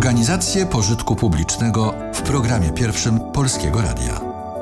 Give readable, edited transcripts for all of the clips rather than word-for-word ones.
Organizacje pożytku publicznego w programie pierwszym Polskiego Radia.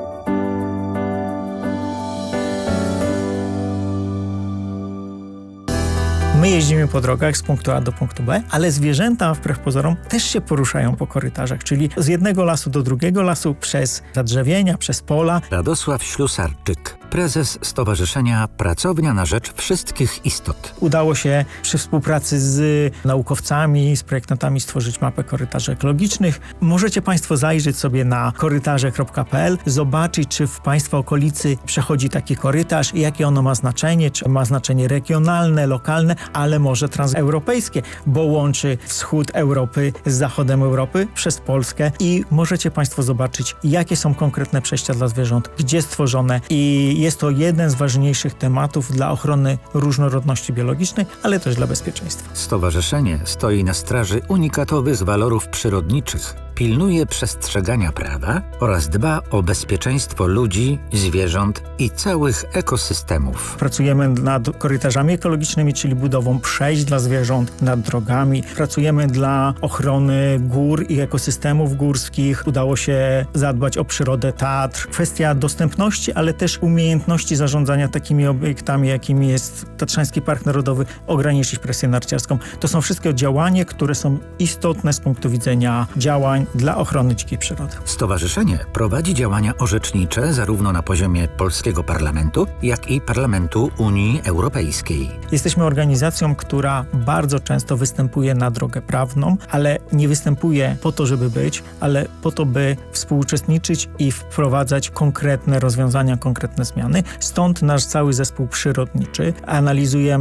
My jeździmy po drogach z punktu A do punktu B, ale zwierzęta wbrew pozorom też się poruszają po korytarzach, czyli z jednego lasu do drugiego lasu, przez zadrzewienia, przez pola. Radosław Ślusarczyk, prezes Stowarzyszenia Pracownia na Rzecz Wszystkich Istot. Udało się przy współpracy z naukowcami, z projektantami stworzyć mapę korytarzy ekologicznych. Możecie Państwo zajrzeć sobie na korytarze.pl, zobaczyć, czy w Państwa okolicy przechodzi taki korytarz i jakie ono ma znaczenie, czy ma znaczenie regionalne, lokalne, ale może transeuropejskie, bo łączy wschód Europy z zachodem Europy przez Polskę i możecie Państwo zobaczyć, jakie są konkretne przejścia dla zwierząt, gdzie stworzone i jest to jeden z ważniejszych tematów dla ochrony różnorodności biologicznej, ale też dla bezpieczeństwa. Stowarzyszenie stoi na straży unikatowych walorów przyrodniczych, pilnuje przestrzegania prawa oraz dba o bezpieczeństwo ludzi, zwierząt i całych ekosystemów. Pracujemy nad korytarzami ekologicznymi, czyli budową przejść dla zwierząt, nad drogami. Pracujemy dla ochrony gór i ekosystemów górskich. Udało się zadbać o przyrodę Tatr. Kwestia dostępności, ale też umiejętności zarządzania takimi obiektami, jakimi jest Tatrzański Park Narodowy, ograniczyć presję narciarską. To są wszystkie działania, które są istotne z punktu widzenia działań dla ochrony dzikiej przyrody. Stowarzyszenie prowadzi działania orzecznicze zarówno na poziomie polskiego parlamentu, jak i Parlamentu Unii Europejskiej. Jesteśmy organizacją, która bardzo często występuje na drogę prawną, ale nie występuje po to, żeby być, ale po to, by współuczestniczyć i wprowadzać konkretne rozwiązania, konkretne zmiany. Stąd nasz cały zespół przyrodniczy. Analizujemy